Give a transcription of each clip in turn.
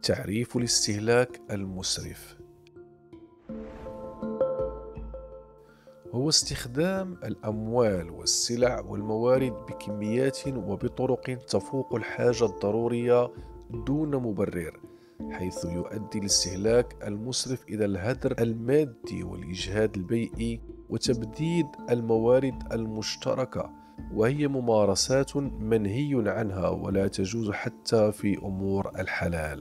تعريف الاستهلاك المسرف هو استخدام الأموال والسلع والموارد بكميات وبطرق تفوق الحاجة الضرورية دون مبرر، حيث يؤدي الاستهلاك المسرف إلى الهدر المادي والإجهاد البيئي وتبديد الموارد المشتركة، وهي ممارسات منهي عنها ولا تجوز حتى في أمور الحلال.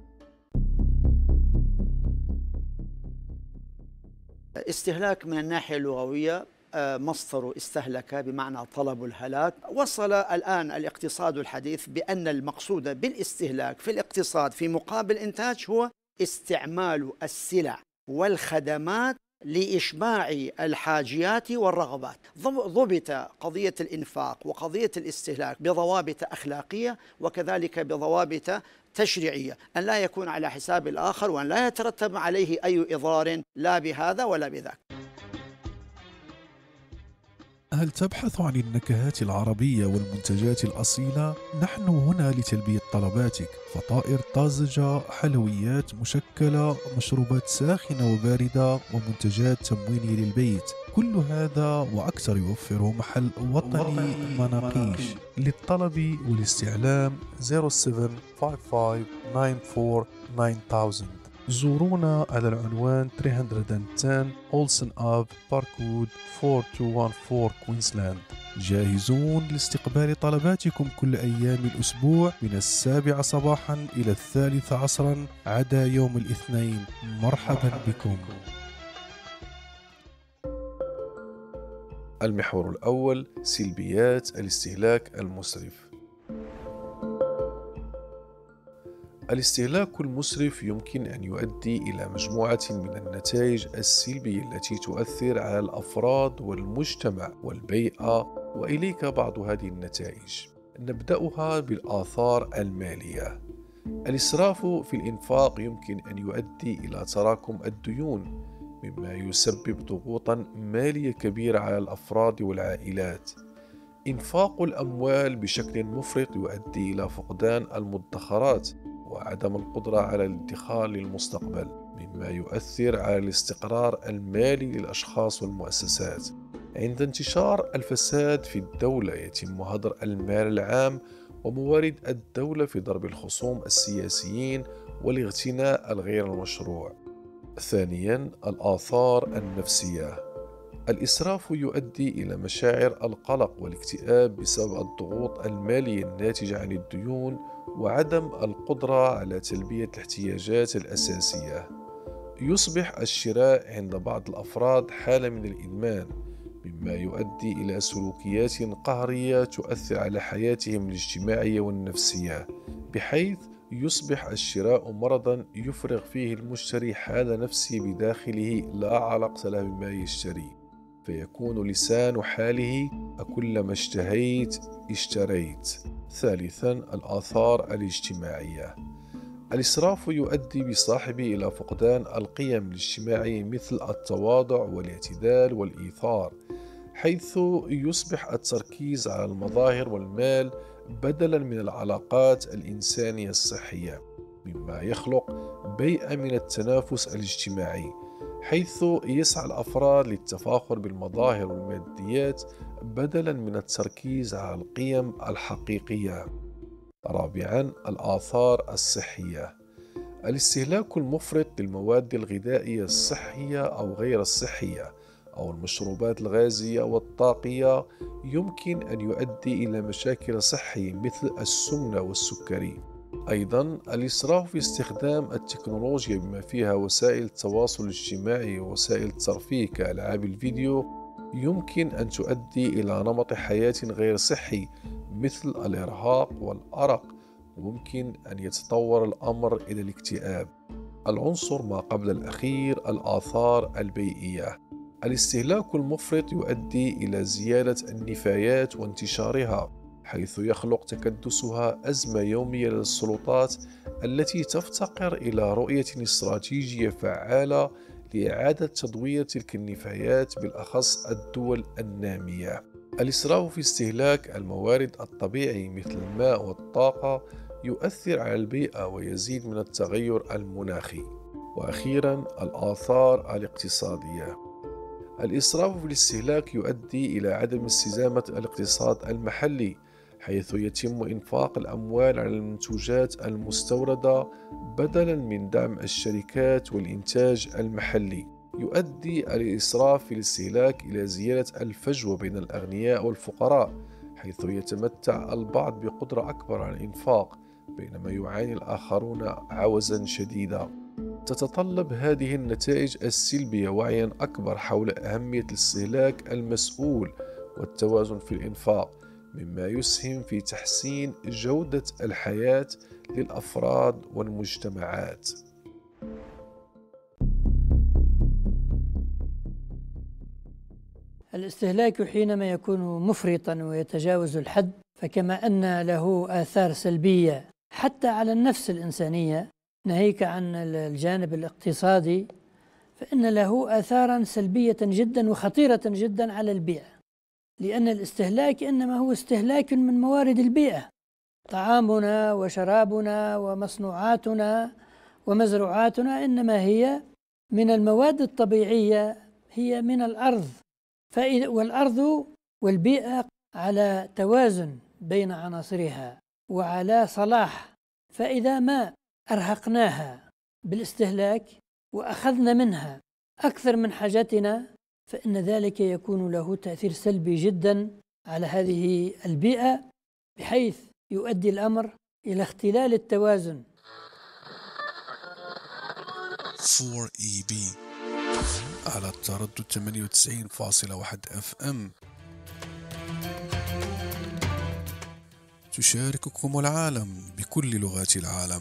استهلاك من الناحية اللغوية مصدر استهلك بمعنى طلب الهلاك. وصل الآن الاقتصاد الحديث بأن المقصود بالاستهلاك في الاقتصاد في مقابل إنتاج هو استعمال السلع والخدمات لإشباع الحاجيات والرغبات. ضبط قضية الإنفاق وقضية الاستهلاك بضوابط أخلاقية وكذلك بضوابط تشريعية، أن لا يكون على حساب الآخر وأن لا يترتب عليه أي إضرار لا بهذا ولا بذاك. هل تبحث عن النكهات العربية والمنتجات الأصيلة؟ نحن هنا لتلبية طلباتك: فطائر طازجة، حلويات مشكلة، مشروبات ساخنة وباردة، ومنتجات تموينية للبيت. كل هذا وأكثر يوفره محل وطني مناقيش. للطلب والاستعلام 0755949000. زورونا على العنوان 310 أولسن آب، باركود 4214 كوينزلاند. جاهزون لاستقبال طلباتكم كل أيام الأسبوع من 7 صباحا إلى 3 عصرا عدا يوم الاثنين. مرحبا بكم. المحور الأول: سلبيات الاستهلاك المسرف. الاستهلاك المسرف يمكن أن يؤدي إلى مجموعة من النتائج السلبية التي تؤثر على الأفراد والمجتمع والبيئة، وإليك بعض هذه النتائج. نبدأها بالآثار المالية. الإسراف في الإنفاق يمكن أن يؤدي إلى تراكم الديون، مما يسبب ضغوطا مالية كبيرة على الأفراد والعائلات. إنفاق الأموال بشكل مفرط يؤدي إلى فقدان المدخرات وعدم القدرة على الادخار للمستقبل، مما يؤثر على الاستقرار المالي للأشخاص والمؤسسات. عند انتشار الفساد في الدولة يتم هدر المال العام وموارد الدولة في ضرب الخصوم السياسيين والاغتناء الغير المشروع. ثانياً، الآثار النفسية. الإسراف يؤدي إلى مشاعر القلق والاكتئاب بسبب الضغوط المالية الناتجة عن الديون وعدم القدرة على تلبية الاحتياجات الأساسية. يصبح الشراء عند بعض الأفراد حالة من الإدمان، مما يؤدي إلى سلوكيات قهرية تؤثر على حياتهم الاجتماعية والنفسية، بحيث يصبح الشراء مرضا يفرغ فيه المشتري حالة نفسية بداخله لا علاقة له بما يشتري، فيكون لسان حاله: أكلما اشتهيت اشتريت. ثالثا، الآثار الاجتماعية. الإسراف يؤدي بصاحبه إلى فقدان القيم الاجتماعية مثل التواضع والاعتدال والإيثار، حيث يصبح التركيز على المظاهر والمال بدلا من العلاقات الإنسانية الصحية، مما يخلق بيئة من التنافس الاجتماعي، حيث يسعى الأفراد للتفاخر بالمظاهر والماديات بدلا من التركيز على القيم الحقيقية. رابعاً، الآثار الصحية. الاستهلاك المفرط للمواد الغذائية الصحية أو غير الصحية أو المشروبات الغازية والطاقية يمكن أن يؤدي إلى مشاكل صحية مثل السمنة والسكري. أيضاً، الإسراف في استخدام التكنولوجيا بما فيها وسائل التواصل الاجتماعي ووسائل الترفيه كألعاب الفيديو يمكن أن تؤدي إلى نمط حياة غير صحي مثل الإرهاق والأرق، وممكن أن يتطور الأمر إلى الاكتئاب. العنصر ما قبل الأخير: الآثار البيئية. الاستهلاك المفرط يؤدي إلى زيادة النفايات وانتشارها، حيث يخلق تكدسها أزمة يومية للسلطات التي تفتقر إلى رؤية استراتيجية فعالة لإعادة تدوير تلك النفايات، بالأخص الدول النامية. الإسراف في استهلاك الموارد الطبيعية مثل الماء والطاقة يؤثر على البيئة ويزيد من التغير المناخي. وأخيرا الآثار الاقتصادية. الإسراف في الاستهلاك يؤدي إلى عدم استدامة الاقتصاد المحلي، حيث يتم إنفاق الأموال على المنتوجات المستوردة بدلا من دعم الشركات والإنتاج المحلي. يؤدي الإسراف في الاستهلاك إلى زيادة الفجوة بين الأغنياء والفقراء، حيث يتمتع البعض بقدرة أكبر على الإنفاق بينما يعاني الآخرون عوزا شديدا. تتطلب هذه النتائج السلبية وعيا أكبر حول أهمية الاستهلاك المسؤول والتوازن في الإنفاق، مما يسهم في تحسين جودة الحياة للأفراد والمجتمعات. الاستهلاك حينما يكون مفرطا ويتجاوز الحد، فكما أن له آثار سلبية حتى على النفس الإنسانية، ناهيك عن الجانب الاقتصادي، فإن له آثارا سلبية جدا وخطيرة جدا على البيئة، لأن الاستهلاك إنما هو استهلاك من موارد البيئة، طعامنا وشرابنا ومصنوعاتنا ومزروعاتنا إنما هي من المواد الطبيعية، هي من الأرض، والأرض والبيئة على توازن بين عناصرها وعلى صلاح، فإذا ما أرهقناها بالاستهلاك وأخذنا منها أكثر من حاجتنا، فإن ذلك يكون له تأثير سلبي جدا على هذه البيئة، بحيث يؤدي الأمر إلى اختلال التوازن. 4EB على التردد 98.1 FM تشارككم العالم بكل لغات العالم.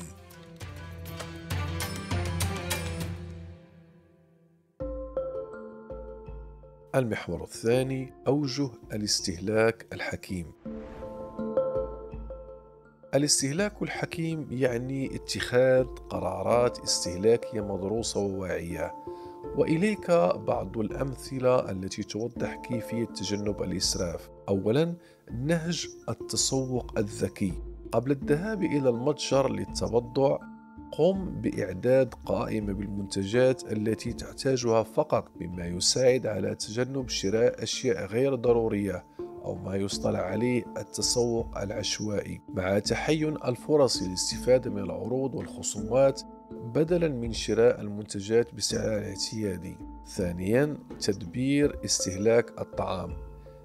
المحور الثاني: أوجه الاستهلاك الحكيم. الاستهلاك الحكيم يعني اتخاذ قرارات استهلاكية مدروسة وواعية، وإليك بعض الأمثلة التي توضح كيفية تجنب الإسراف. أولاً، نهج التسوق الذكي. قبل الذهاب إلى المتجر للتبضع، قم بإعداد قائمة بالمنتجات التي تحتاجها فقط، مما يساعد على تجنب شراء أشياء غير ضرورية أو ما يصطلح عليه التسوق العشوائي، مع تحين الفرص للاستفادة من العروض والخصومات بدلا من شراء المنتجات بسعرها الاعتيادي. ثانيا، تدبير استهلاك الطعام.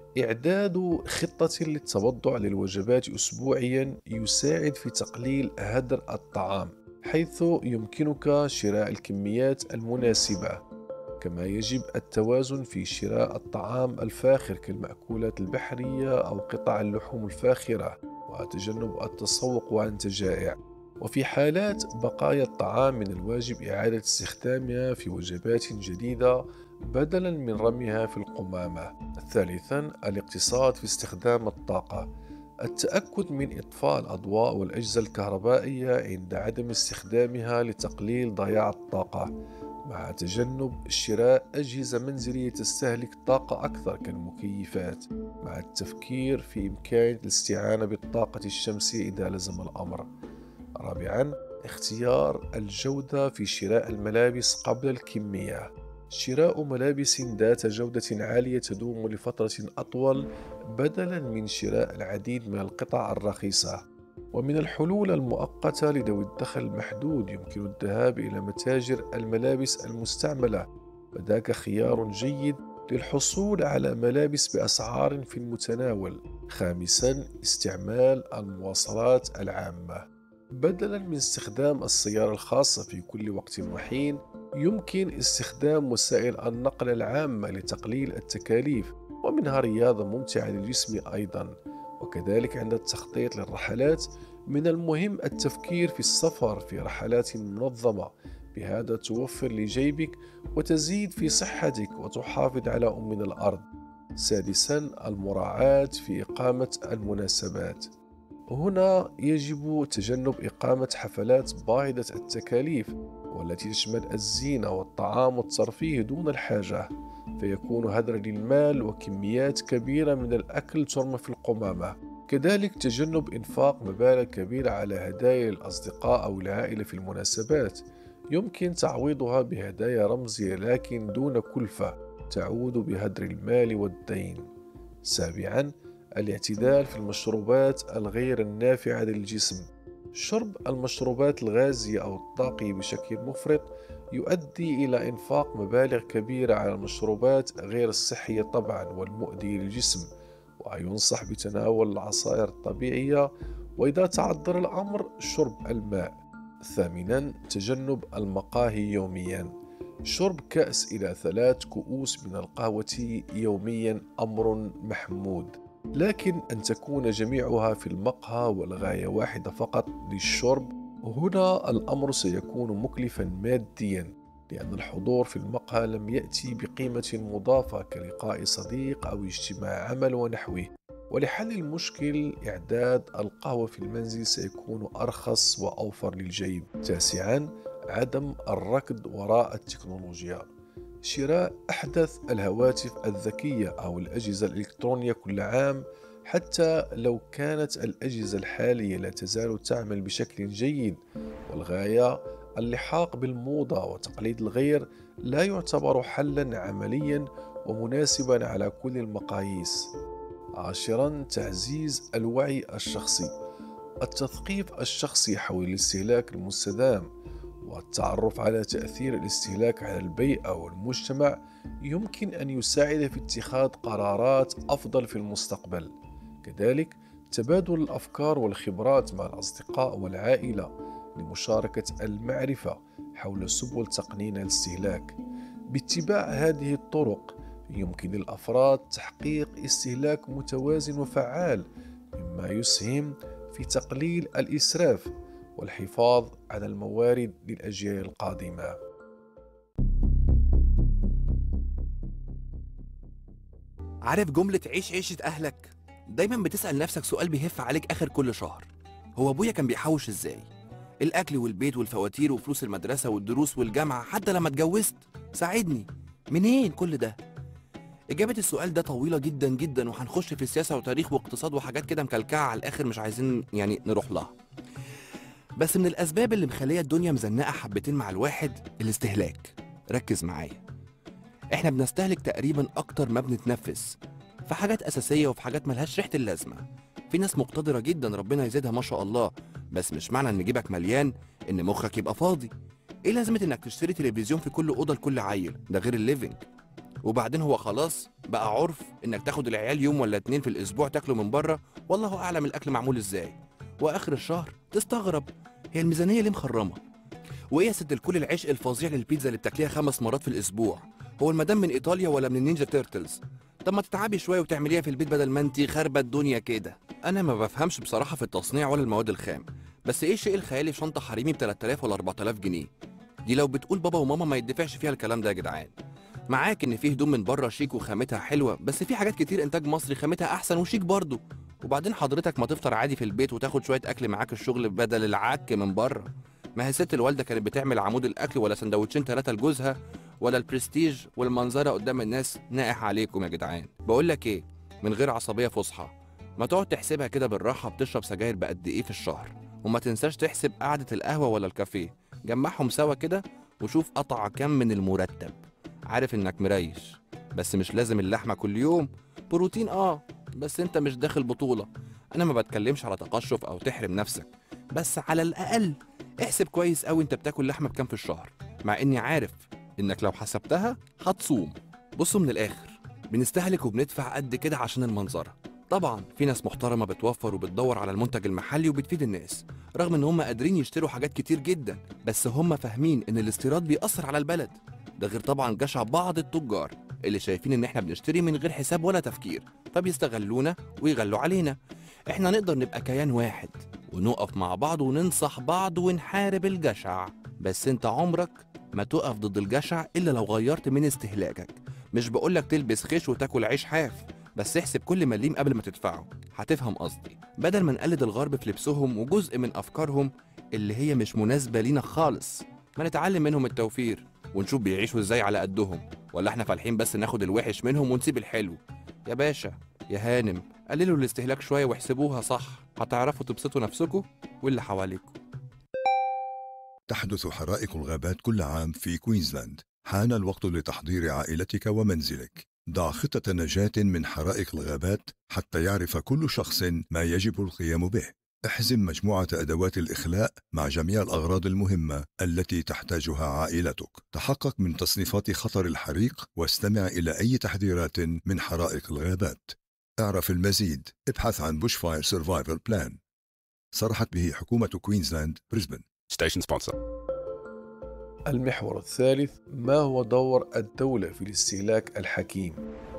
إعداد خطة للتبضع للوجبات أسبوعيا يساعد في تقليل هدر الطعام، حيث يمكنك شراء الكميات المناسبة. كما يجب التوازن في شراء الطعام الفاخر كالمأكولات البحرية أو قطع اللحوم الفاخرة، وتجنب التسوق وأنت جائع. وفي حالات بقايا الطعام من الواجب إعادة استخدامها في وجبات جديدة بدلا من رميها في القمامة. ثالثا، الاقتصاد في استخدام الطاقة. التأكد من إطفاء الأضواء والأجهزة الكهربائية عند عدم استخدامها لتقليل ضياع الطاقة، مع تجنب شراء أجهزة منزلية تستهلك طاقة أكثر كالمكيفات، مع التفكير في إمكانية الاستعانة بالطاقة الشمسية إذا لزم الأمر. رابعاً، اختيار الجودة في شراء الملابس قبل الكمية. شراء ملابس ذات جودة عالية تدوم لفترة أطول بدلاً من شراء العديد من القطع الرخيصة. ومن الحلول المؤقتة لذوي الدخل المحدود يمكن الذهاب إلى متاجر الملابس المستعملة، وذاك خيار جيد للحصول على ملابس بأسعار في المتناول. خامساً، استعمال المواصلات العامة. بدلاً من استخدام السيارة الخاصة في كل وقت وحين، يمكن استخدام وسائل النقل العامة لتقليل التكاليف، ومنها رياضة ممتعة للجسم أيضاً. وكذلك عند التخطيط للرحلات، من المهم التفكير في السفر في رحلات منظمة، بهذا توفر لجيبك وتزيد في صحتك وتحافظ على من الأرض. سادساً، المراعاة في إقامة المناسبات. هنا يجب تجنب إقامة حفلات باهظة التكاليف والتي تشمل الزينة والطعام والترفيه دون الحاجة، فيكون هدرا للمال وكميات كبيرة من الأكل ترمى في القمامة. كذلك تجنب إنفاق مبالغ كبيرة على هدايا للأصدقاء أو العائلة في المناسبات، يمكن تعويضها بهدايا رمزية لكن دون كلفة تعود بهدر المال والدين. سابعا، الاعتدال في المشروبات الغير النافعة للجسم. شرب المشروبات الغازية أو الطاقية بشكل مفرط يؤدي إلى إنفاق مبالغ كبيرة على المشروبات غير الصحية طبعا والمؤذية للجسم، وينصح بتناول العصائر الطبيعية، وإذا تعذر الأمر شرب الماء. ثامنا، تجنب المقاهي يوميا. شرب كأس إلى 3 كؤوس من القهوة يوميا أمر محمود، لكن أن تكون جميعها في المقهى والغاية واحدة فقط للشرب، هنا الأمر سيكون مكلفا ماديا، لأن الحضور في المقهى لم يأتي بقيمة مضافة كلقاء صديق أو اجتماع عمل ونحوه. ولحل المشكل إعداد القهوة في المنزل سيكون أرخص وأوفر للجيب. تاسعا، عدم الركض وراء التكنولوجيا. شراء أحدث الهواتف الذكية أو الأجهزة الإلكترونية كل عام، حتى لو كانت الأجهزة الحالية لا تزال تعمل بشكل جيد، والغاية اللحاق بالموضة وتقليد الغير، لا يعتبر حلا عمليا ومناسبا على كل المقاييس. عاشرا، تعزيز الوعي الشخصي. التثقيف الشخصي حول الاستهلاك المستدام والتعرف على تأثير الاستهلاك على البيئة والمجتمع يمكن أن يساعد في اتخاذ قرارات أفضل في المستقبل. كذلك تبادل الأفكار والخبرات مع الأصدقاء والعائلة لمشاركة المعرفة حول سبل تقنين الاستهلاك. باتباع هذه الطرق يمكن للأفراد تحقيق استهلاك متوازن وفعال، مما يسهم في تقليل الإسراف والحفاظ على الموارد للأجيال القادمة. عارف جملة عيش عيشة أهلك؟ دايما بتسأل نفسك سؤال بيهف عليك آخر كل شهر: هو أبويا كان بيحوش إزاي؟ الأكل والبيت والفواتير وفلوس المدرسة والدروس والجامعة حتى لما اتجوزت، ساعدني، منين كل ده؟ إجابة السؤال ده طويلة جدا جدا، وهنخش في السياسة وتاريخ واقتصاد وحاجات كده مكلكعة على الآخر مش عايزين نروح لها. بس من الأسباب اللي مخلية الدنيا مزنقة حبتين مع الواحد الاستهلاك. ركز معايا، احنا بنستهلك تقريبا أكتر ما بنتنفس، في حاجات أساسية وفي حاجات ملهاش ريحة اللازمة. في ناس مقتدرة جدا ربنا يزيدها ما شاء الله، بس مش معنى إن جيبك مليان إن مخك يبقى فاضي. إيه لازمة إنك تشتري تلفزيون في كل أوضة لكل عيل؟ ده غير الليفينج. وبعدين هو خلاص بقى عرف إنك تاخد العيال يوم ولا 2 في الأسبوع تاكلوا من بره، والله أعلم الأكل معمول إزاي، وآخر الشهر تستغرب هي الميزانية ليه مخرمة؟ وإيه يا ست الكل العشق الفظيع للبيتزا اللي بتاكليها 5 مرات في الأسبوع؟ هو المدام من إيطاليا ولا من النينجا تيرتلز؟ طب ما تتعبي شوية وتعمليها في البيت بدل ما انتي خاربة الدنيا كده. أنا ما بفهمش بصراحة في التصنيع ولا المواد الخام، بس إيه الشيء الخيالي في شنطة حريمي ب 3000 ولا 4000 جنيه؟ دي لو بتقول بابا وماما ما يدفعش فيها الكلام ده يا جدعان. معاك إن فيه هدوم من بره شيك وخامتها حلوة، بس في حاجات كتير إنتاج مصري خامتها أحسن وشيك برضه. وبعدين حضرتك ما تفطر عادي في البيت وتاخد شوية أكل معاك الشغل بدل العك من بره. ما هي ست الوالدة كانت بتعمل عمود الأكل ولا سندوتشين 3 لجوزها، ولا البرستيج والمنظرة قدام الناس. ناقح عليكم يا جدعان. بقول لك إيه، من غير عصبية فصحى، ما تقعد تحسبها كده بالراحة بتشرب سجاير بقد إيه في الشهر، وما تنساش تحسب قعدة القهوة ولا الكافيه، جمعهم سوا كده وشوف قطع كام من المرتب. عارف إنك مريش، بس مش لازم اللحمة كل يوم. بروتين بس انت مش داخل بطولة. انا ما بتكلمش على تقشف او تحرم نفسك، بس على الاقل احسب كويس قوي انت بتاكل لحمة بكام في الشهر، مع اني عارف انك لو حسبتها هتصوم. بصوا من الاخر، بنستهلك وبندفع قد كده عشان المنظرة. طبعا في ناس محترمة بتوفر وبتدور على المنتج المحلي وبتفيد الناس، رغم ان هم قادرين يشتروا حاجات كتير جدا، بس هم فاهمين ان الاستيراد بيأثر على البلد. ده غير طبعا جشع بعض التجار اللي شايفين ان احنا بنشتري من غير حساب ولا تفكير، فبيستغلونا ويغلوا علينا. احنا نقدر نبقى كيان واحد ونقف مع بعض وننصح بعض ونحارب الجشع، بس انت عمرك ما تقف ضد الجشع الا لو غيرت من استهلاكك. مش بقولك تلبس خيش وتاكل عيش حاف، بس احسب كل مليم قبل ما تدفعه. هتفهم قصدي. بدل ما نقلد الغرب في لبسهم وجزء من افكارهم اللي هي مش مناسبة لينا خالص، ما نتعلم منهم التوفير ونشوف بيعيشوا ازاي على قدهم، ولا احنا فالحين بس ناخد الوحش منهم ونسيب الحلو؟ يا باشا يا هانم قللوا الاستهلاك شوية واحسبوها صح، هتعرفوا تبسطوا نفسكم واللي حواليكم. تحدث حرائق الغابات كل عام في كوينزلاند. حان الوقت لتحضير عائلتك ومنزلك. ضع خطة نجاة من حرائق الغابات حتى يعرف كل شخص ما يجب القيام به. احزم مجموعة أدوات الإخلاء مع جميع الأغراض المهمة التي تحتاجها عائلتك. تحقق من تصنيفات خطر الحريق واستمع إلى أي تحذيرات من حرائق الغابات. اعرف المزيد، ابحث عن بوش فاير سيرفايفل بلان. صرحت به حكومة كوينزلاند بريسبن. Station sponsor. المحور الثالث: ما هو دور الدولة في الاستهلاك الحكيم؟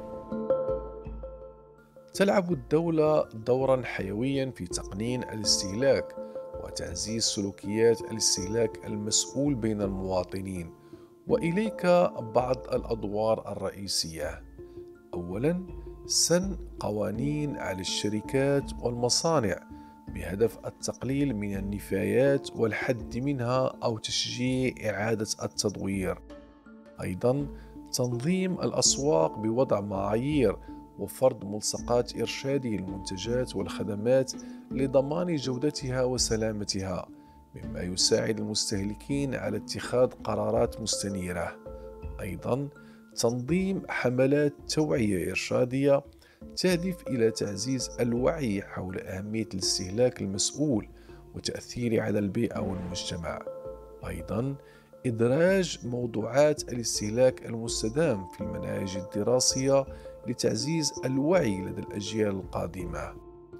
تلعب الدولة دورا حيويا في تقنين الاستهلاك وتعزيز سلوكيات الاستهلاك المسؤول بين المواطنين، وإليك بعض الأدوار الرئيسية. أولا، سن قوانين على الشركات والمصانع بهدف التقليل من النفايات والحد منها أو تشجيع إعادة التدوير. أيضا، تنظيم الأسواق بوضع معايير وفرض ملصقات إرشاد للمنتجات والخدمات لضمان جودتها وسلامتها، مما يساعد المستهلكين على اتخاذ قرارات مستنيرة. أيضا، تنظيم حملات توعية إرشادية تهدف إلى تعزيز الوعي حول أهمية الاستهلاك المسؤول وتأثيره على البيئة والمجتمع. أيضا، إدراج موضوعات الاستهلاك المستدام في المناهج الدراسية لتعزيز الوعي لدى الأجيال القادمة.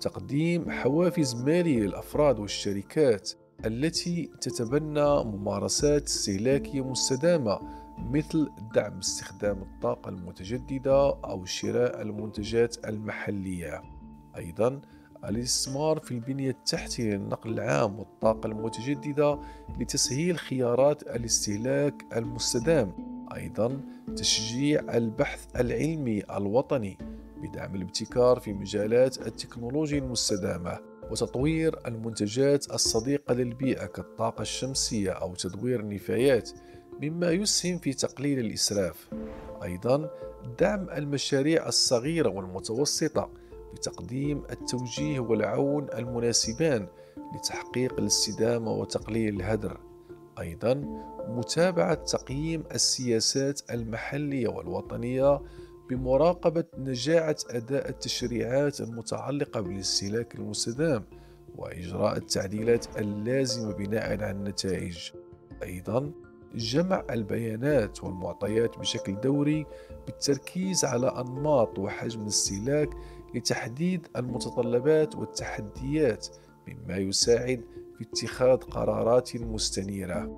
تقديم حوافز مالية للأفراد والشركات التي تتبنى ممارسات استهلاكية مستدامة، مثل دعم استخدام الطاقة المتجددة أو شراء المنتجات المحلية. أيضا، الاستثمار في البنية التحتية للنقل العام والطاقة المتجددة لتسهيل خيارات الاستهلاك المستدام. أيضا، تشجيع البحث العلمي الوطني بدعم الابتكار في مجالات التكنولوجيا المستدامة وتطوير المنتجات الصديقة للبيئة كالطاقة الشمسية أو تدوير النفايات، مما يسهم في تقليل الإسراف. أيضا، دعم المشاريع الصغيرة والمتوسطة بتقديم التوجيه والعون المناسبان لتحقيق الاستدامة وتقليل الهدر. أيضا، متابعة تقييم السياسات المحلية والوطنية بمراقبة نجاعة أداء التشريعات المتعلقة بالاستهلاك المستدام وإجراء التعديلات اللازمة بناء على النتائج. أيضا، جمع البيانات والمعطيات بشكل دوري بالتركيز على أنماط وحجم الاستهلاك لتحديد المتطلبات والتحديات، مما يساعد في اتخاذ قرارات مستنيرة.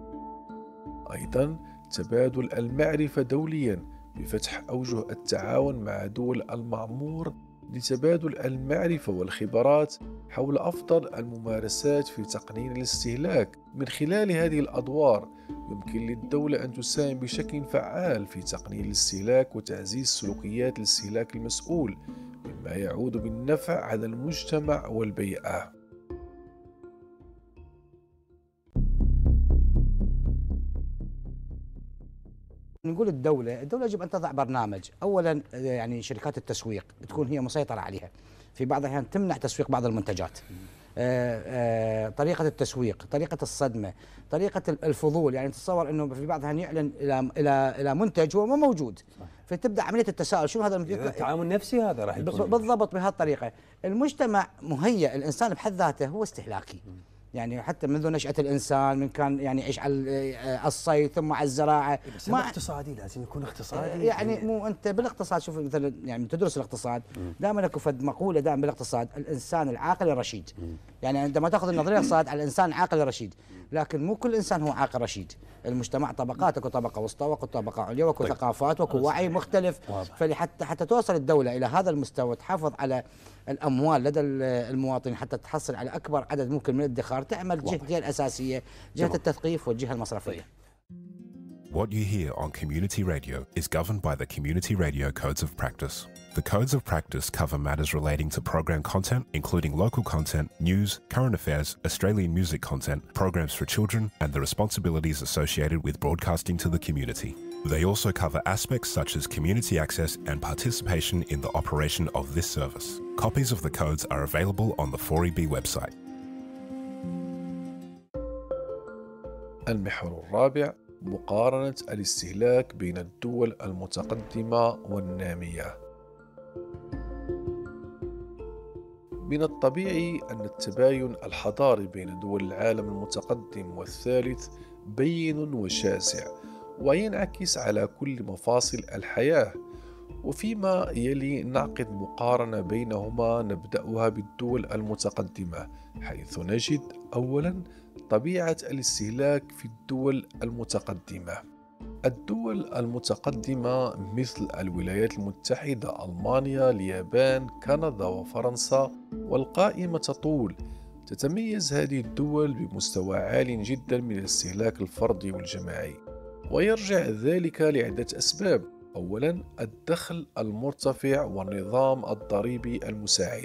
أيضا، تبادل المعرفة دوليا بفتح أوجه التعاون مع دول المعمور لتبادل المعرفة والخبرات حول أفضل الممارسات في تقنين الاستهلاك. من خلال هذه الأدوار يمكن للدولة أن تساهم بشكل فعال في تقنين الاستهلاك وتعزيز سلوكيات الاستهلاك المسؤول، مما يعود بالنفع على المجتمع والبيئة. نقول الدولة يجب أن تضع برنامج. أولا يعني شركات التسويق تكون هي مسيطرة عليها، في بعض الأحيان تمنع تسويق بعض المنتجات. طريقة التسويق، طريقة الصدمة، طريقة الفضول، يعني تتصور أنه في بعض الأحيان يعلن إلى منتج هو ما موجود، فتبدأ عملية التساؤل شنو هذا المنتج؟ التعامل النفسي هذا راح يكون بالضبط بهالطريقة. المجتمع مهيئ، الإنسان بحد ذاته هو استهلاكي، يعني حتى منذ نشأة الإنسان من كان يعني يعيش على الصيد ثم على الزراعة. بس ما اقتصادي، لازم يكون اقتصادي. يعني مو أنت بالاقتصاد، شوف مثلا يعني تدرس الاقتصاد دائما اكو فد مقولة دائما بالاقتصاد: الإنسان العاقل الرشيد. يعني عندما تأخذ النظرية الاقتصاد على الإنسان العاقل الرشيد، لكن مو كل إنسان هو عاقل رشيد. المجتمع طبقات، اكو طبقة وسطى واكو طبقة عليا واكو ثقافات واكو وعي مختلف. حتى توصل الدولة إلى هذا المستوى تحافظ على الأموال لدى المواطنين حتى تحصل على أكبر عدد ممكن من الادخار، تعمل جهتين الأساسية: جهة التثقيف والجهة المصرفية. What you hear on community radio is governed by the Community Radio Codes of Practice. The Codes of Practice cover matters relating to program content, including local content, news, current affairs, Australian music content, programs for children, and the responsibilities associated with broadcasting to the community. They also cover aspects such as community access and participation in the operation of this service. Copies of the codes are available on the 4EB website. المحور الرابع: مقارنة الاستهلاك بين الدول المتقدمة والنامية. من الطبيعي أن التباين الحضاري بين دول العالم المتقدم والثالث بين وشاسع، وينعكس على كل مفاصل الحياة. وفيما يلي نعقد مقارنة بينهما، نبدأها بالدول المتقدمة، حيث نجد أولاً طبيعة الاستهلاك في الدول المتقدمة. الدول المتقدمة مثل الولايات المتحدة، ألمانيا، اليابان، كندا وفرنسا، والقائمة تطول. تتميز هذه الدول بمستوى عال جدا من الاستهلاك الفردي والجماعي، ويرجع ذلك لعدة أسباب. أولا، الدخل المرتفع والنظام الضريبي المساعد.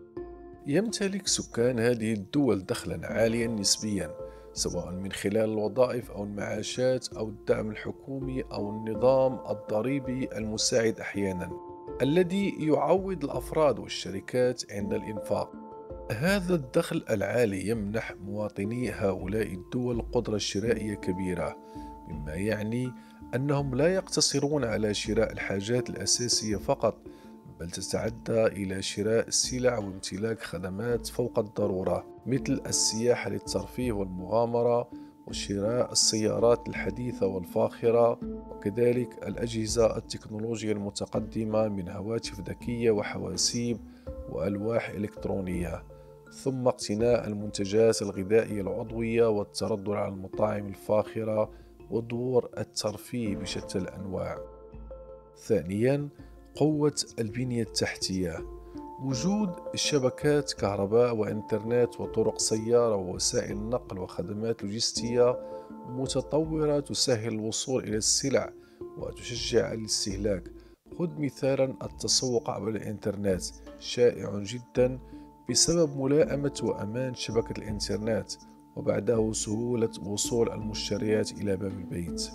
يمتلك سكان هذه الدول دخلا عاليا نسبيا، سواء من خلال الوظائف أو المعاشات أو الدعم الحكومي أو النظام الضريبي المساعد أحيانا، الذي يعوض الأفراد والشركات عند الإنفاق. هذا الدخل العالي يمنح مواطني هؤلاء الدول قدرة شرائية كبيرة، مما يعني أنهم لا يقتصرون على شراء الحاجات الأساسية فقط، بل تتعدى إلى شراء السلع وامتلاك خدمات فوق الضرورة، مثل السياحة للترفيه والمغامرة، وشراء السيارات الحديثة والفاخرة، وكذلك الأجهزة التكنولوجية المتقدمة من هواتف ذكية وحواسيب وألواح إلكترونية، ثم اقتناء المنتجات الغذائية العضوية والتردد على المطاعم الفاخرة ودور الترفيه بشتى الأنواع. ثانياً، قوة البنية التحتية. وجود شبكات كهرباء وإنترنت وطرق سيارة ووسائل نقل وخدمات لوجستية متطورة تسهل الوصول إلى السلع وتشجع الاستهلاك. خذ مثالا التسوق عبر الإنترنت شائع جدا بسبب ملائمة وأمان شبكة الإنترنت، وبعده سهولة وصول المشتريات إلى باب البيت.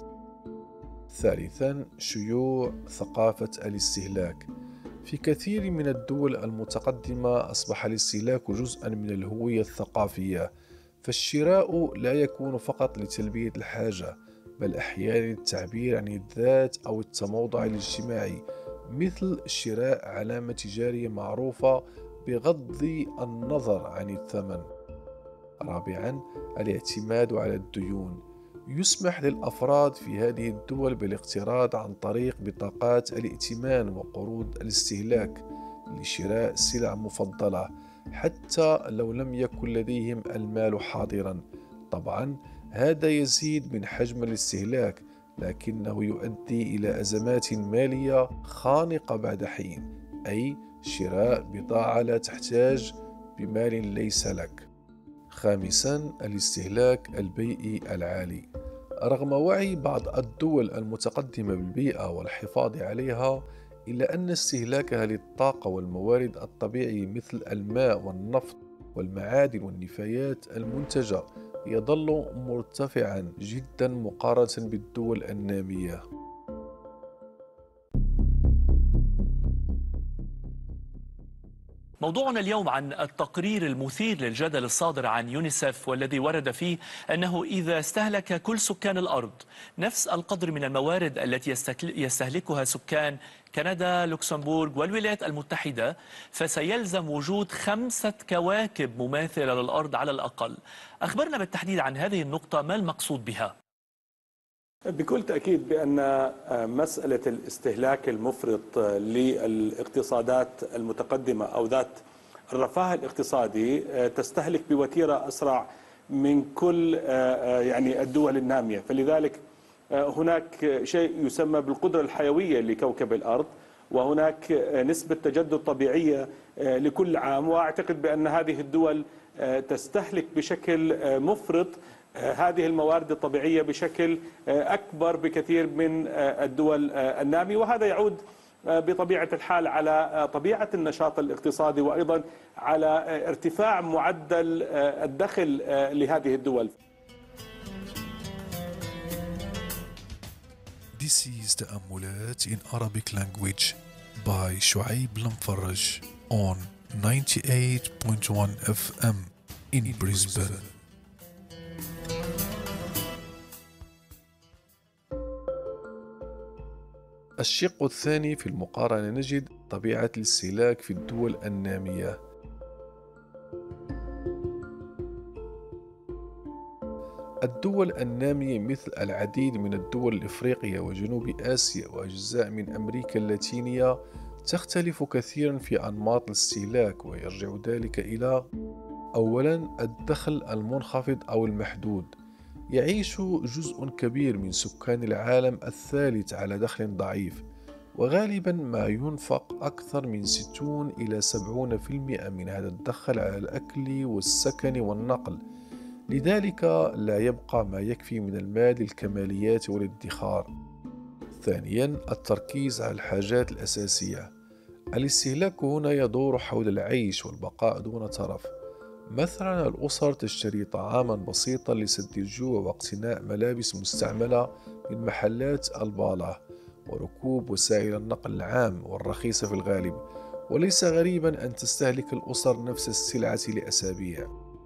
ثالثا، شيوع ثقافة الاستهلاك. في كثير من الدول المتقدمة أصبح الاستهلاك جزءا من الهوية الثقافية، فالشراء لا يكون فقط لتلبية الحاجة، بل أحيانا للتعبير عن الذات أو التموضع الاجتماعي، مثل شراء علامة تجارية معروفة بغض النظر عن الثمن. رابعا، الاعتماد على الديون. يسمح للأفراد في هذه الدول بالاقتراض عن طريق بطاقات الائتمان وقروض الاستهلاك لشراء سلع مفضلة، حتى لو لم يكن لديهم المال حاضرا. طبعا هذا يزيد من حجم الاستهلاك، لكنه يؤدي إلى أزمات مالية خانقة بعد حين، أي شراء بضاعة لا تحتاج بمال ليس لك. خامسا، الاستهلاك البيئي العالي. رغم وعي بعض الدول المتقدمة بالبيئة والحفاظ عليها، إلا أن استهلاكها للطاقة والموارد الطبيعية مثل الماء والنفط والمعادن والنفايات المنتجة يظل مرتفعا جدا مقارنة بالدول النامية. موضوعنا اليوم عن التقرير المثير للجدل الصادر عن يونيسف، والذي ورد فيه أنه إذا استهلك كل سكان الأرض نفس القدر من الموارد التي يستهلكها سكان كندا، لوكسمبورغ والولايات المتحدة، فسيلزم وجود 5 كواكب مماثلة للأرض على الأقل. أخبرنا بالتحديد عن هذه النقطة، ما المقصود بها؟ بكل تأكيد بأن مسألة الاستهلاك المفرط للاقتصادات المتقدمة أو ذات الرفاه الاقتصادي تستهلك بوتيرة أسرع من كل الدول النامية، فلذلك هناك شيء يسمى بالقدرة الحيوية لكوكب الأرض، وهناك نسبة تجدد طبيعية لكل عام، وأعتقد بأن هذه الدول تستهلك بشكل مفرط هذه الموارد الطبيعية بشكل أكبر بكثير من الدول النامية، وهذا يعود بطبيعة الحال على طبيعة النشاط الاقتصادي وأيضا على ارتفاع معدل الدخل لهذه الدول. This is تأملات in Arabic language by شعيب المفرج on 98.1 FM in Brisbane. الشق الثاني في المقارنة نجد طبيعة الاستهلاك في الدول النامية. الدول النامية مثل العديد من الدول الإفريقية وجنوب آسيا وأجزاء من أمريكا اللاتينية تختلف كثيرا في أنماط الاستهلاك، ويرجع ذلك إلى أولا الدخل المنخفض أو المحدود. يعيش جزء كبير من سكان العالم الثالث على دخل ضعيف، وغالبا ما ينفق أكثر من 60 إلى 70% من هذا الدخل على الأكل والسكن والنقل، لذلك لا يبقى ما يكفي من المال للكماليات والادخار. ثانيا التركيز على الحاجات الأساسية. الاستهلاك هنا يدور حول العيش والبقاء دون ترف. مثلا الأسر تشتري طعاما بسيطا لسد الجوع واقتناء ملابس مستعملة من محلات البالة، وركوب وسائل النقل العام والرخيصة في الغالب، وليس غريبا أن تستهلك الأسر نفس السلعة لأسابيع.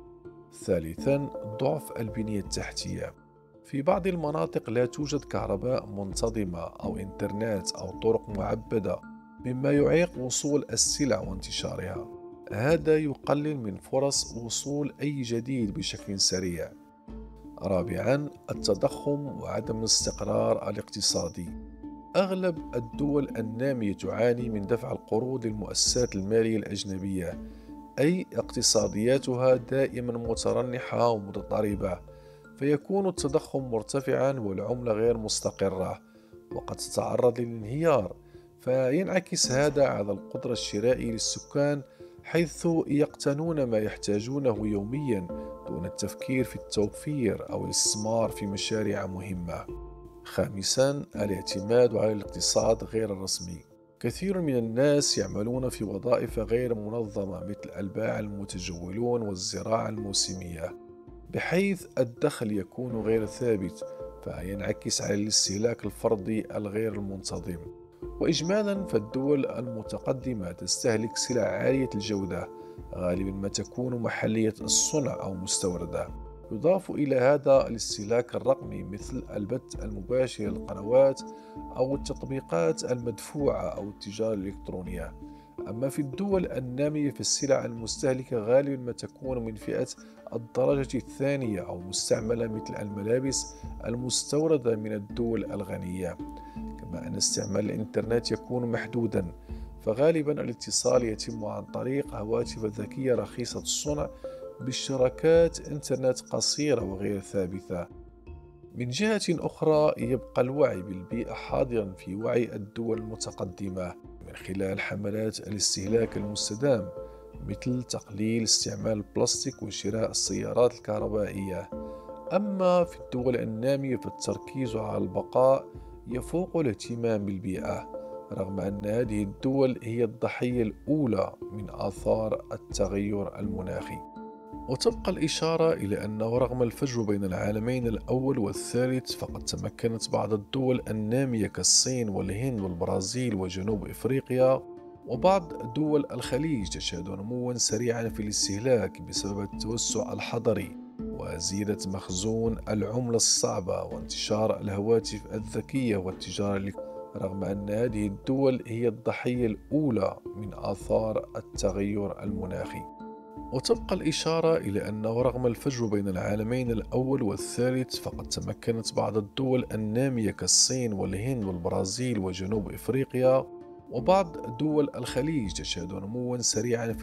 ثالثا ضعف البنية التحتية. في بعض المناطق لا توجد كهرباء منتظمة أو إنترنت أو طرق معبدة، مما يعيق وصول السلع وانتشارها. هذا يقلل من فرص وصول أي جديد بشكل سريع. رابعا التضخم وعدم الاستقرار الاقتصادي. أغلب الدول النامية تعاني من دفع القروض للمؤسسات المالية الأجنبية، أي اقتصادياتها دائما مترنحة ومتضاربة، فيكون التضخم مرتفعا والعملة غير مستقرة وقد تتعرض للانهيار، فينعكس هذا على القدرة الشرائية للسكان، حيث يقتنون ما يحتاجونه يوميا دون التفكير في التوفير أو الاستثمار في مشاريع مهمة. خامسا الاعتماد على الاقتصاد غير الرسمي. كثير من الناس يعملون في وظائف غير منظمة مثل الباعة المتجولون والزراعة الموسمية، بحيث الدخل يكون غير ثابت، فينعكس على الاستهلاك الفردي الغير المنتظم. وإجمالا فالدول المتقدمة تستهلك سلع عالية الجودة، غالبا ما تكون محلية الصنع أو مستوردة. يضاف إلى هذا الاستهلاك الرقمي مثل البث المباشر للقنوات أو التطبيقات المدفوعة أو التجارة الإلكترونية. أما في الدول النامية فالسلع المستهلكة غالبا ما تكون من فئة الدرجة الثانية أو مستعملة مثل الملابس المستوردة من الدول الغنية، كما أن استعمال الإنترنت يكون محدودا، فغالبا الاتصال يتم عن طريق هواتف ذكية رخيصة الصنع باشتراكات إنترنت قصيرة وغير ثابتة. من جهة أخرى يبقى الوعي بالبيئة حاضرا في وعي الدول المتقدمة من خلال حملات الاستهلاك المستدام مثل تقليل استعمال البلاستيك وشراء السيارات الكهربائية. أما في الدول النامية فالتركيز على البقاء يفوق الاهتمام بالبيئة، رغم أن هذه الدول هي الضحية الأولى من آثار التغير المناخي. وتبقى الإشارة إلى أنه رغم الفجر بين العالمين الأول والثالث، فقد تمكنت بعض الدول النامية كالصين والهند والبرازيل وجنوب إفريقيا وبعض دول الخليج تشهد نموا سريعا في الاستهلاك بسبب التوسع الحضري وزيادة مخزون العملة الصعبة وانتشار الهواتف الذكية والتجارة الإلكترونية، رغم أن هذه الدول هي الضحية الأولى من آثار التغير المناخي. وتبقى الإشارة إلى أنه رغم الفجر بين العالمين الأول والثالث، فقد تمكنت بعض الدول النامية كالصين والهند والبرازيل وجنوب إفريقيا وبعض دول الخليج تشهد نموا سريعا في